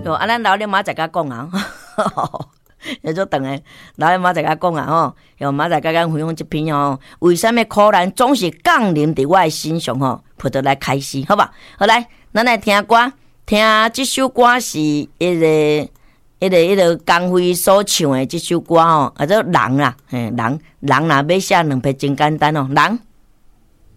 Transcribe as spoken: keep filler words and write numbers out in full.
哟，啊，咱老了明仔甲讲啊，也就等诶，老了明仔甲讲啊吼，哟，明仔甲咱分享这篇哦，为什么苦难总是降临伫我诶身上吼？葡萄来开始，好吧？好来，咱来听歌，听这首歌是一个、一个、一个江蕙所唱诶这首歌哦，叫做人啦，嘿，人，人若要写两篇真简单哦，人。